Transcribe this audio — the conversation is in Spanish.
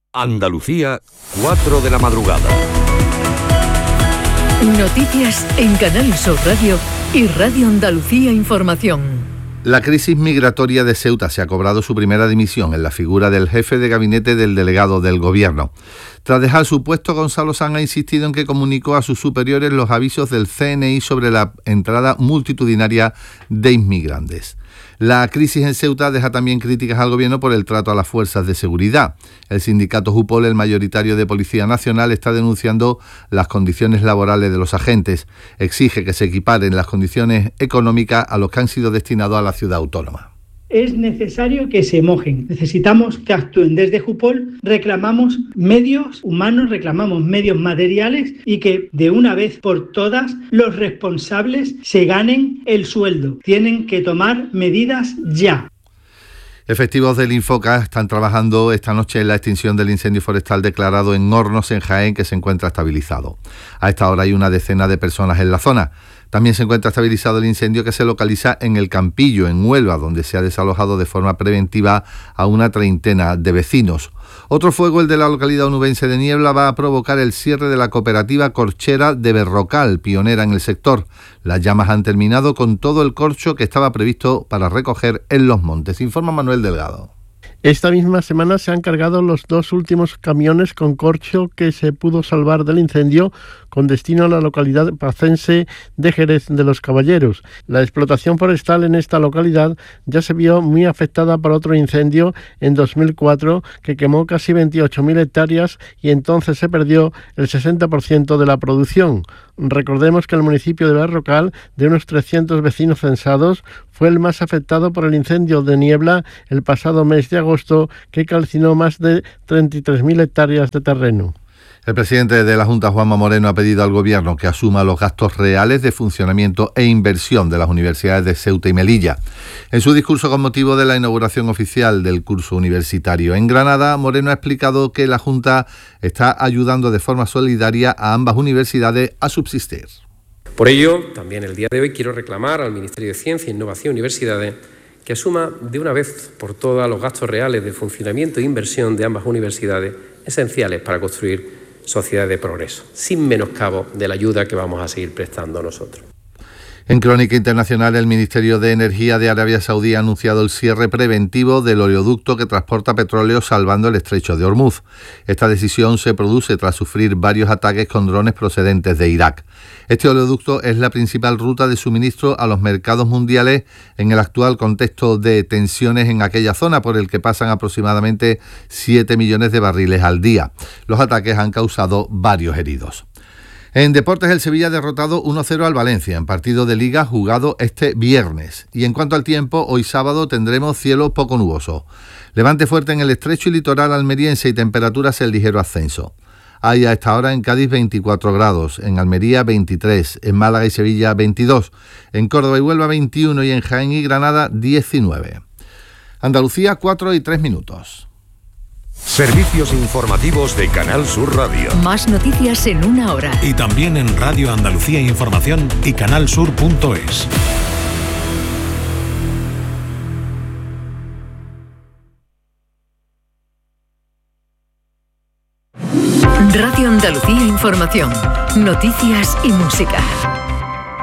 Andalucía, 4 de la madrugada. Noticias en Canal Sur Radio y Radio Andalucía Información. La crisis migratoria de Ceuta se ha cobrado su primera dimisión en la figura del jefe de gabinete del delegado del Gobierno. Tras dejar su puesto, Gonzalo Sanz ha insistido en que comunicó a sus superiores los avisos del CNI sobre la entrada multitudinaria de inmigrantes. La crisis en Ceuta deja también críticas al Gobierno por el trato a las fuerzas de seguridad. El sindicato JUPOL, el mayoritario de Policía Nacional, está denunciando las condiciones laborales de los agentes. Exige que se equiparen las condiciones económicas a los que han sido destinados a la ciudad autónoma. Es necesario que se mojen, necesitamos que actúen. Desde JUPOL reclamamos medios humanos, reclamamos medios materiales y que de una vez por todas los responsables se ganen el sueldo. Tienen que tomar medidas ya. Efectivos del Infoca están trabajando esta noche en la extinción del incendio forestal declarado en Hornos, en Jaén, que se encuentra estabilizado. A esta hora hay una decena de personas en la zona. También se encuentra estabilizado el incendio que se localiza en El Campillo, en Huelva, donde se ha desalojado de forma preventiva a una treintena de vecinos. Otro fuego, el de la localidad onubense de Niebla, va a provocar el cierre de la cooperativa corchera de Berrocal, pionera en el sector. Las llamas han terminado con todo el corcho que estaba previsto para recoger en Los Montes, informa Manuel Delgado. Esta misma semana se han cargado los 2 últimos camiones con corcho que se pudo salvar del incendio con destino a la localidad pacense de Jerez de los Caballeros. La explotación forestal en esta localidad ya se vio muy afectada por otro incendio en 2004 que quemó casi 28.000 hectáreas y entonces se perdió el 60% de la producción. Recordemos que el municipio de Berrocal, de unos 300 vecinos censados, fue el más afectado por el incendio de Niebla el pasado mes de agosto, que calcinó más de 33.000 hectáreas de terreno. El presidente de la Junta, Juanma Moreno, ha pedido al Gobierno que asuma los gastos reales de funcionamiento e inversión de las universidades de Ceuta y Melilla. En su discurso con motivo de la inauguración oficial del curso universitario en Granada, Moreno ha explicado que la Junta está ayudando de forma solidaria a ambas universidades a subsistir. Por ello, también el día de hoy quiero reclamar al Ministerio de Ciencia, Innovación y Universidades que asuma de una vez por todas los gastos reales de funcionamiento e inversión de ambas universidades, esenciales para construir sociedades de progreso, sin menoscabo de la ayuda que vamos a seguir prestando nosotros. En crónica internacional, el Ministerio de Energía de Arabia Saudí ha anunciado el cierre preventivo del oleoducto que transporta petróleo salvando el estrecho de Hormuz. Esta decisión se produce tras sufrir varios ataques con drones procedentes de Irak. Este oleoducto es la principal ruta de suministro a los mercados mundiales en el actual contexto de tensiones en aquella zona, por el que pasan aproximadamente 7 millones de barriles al día. Los ataques han causado varios heridos. En deportes, el Sevilla ha derrotado 1-0 al Valencia en partido de Liga jugado este viernes. Y en cuanto al tiempo, hoy sábado tendremos cielo poco nuboso. Levante fuerte en el estrecho y litoral almeriense y temperaturas en ligero ascenso. Hay a esta hora en Cádiz 24 grados, en Almería 23, en Málaga y Sevilla 22, en Córdoba y Huelva 21 y en Jaén y Granada 19. Andalucía, 4:03. Servicios informativos de Canal Sur Radio. Más noticias en una hora. Y también en Radio Andalucía Información y canalsur.es. Radio Andalucía Información. Noticias y música.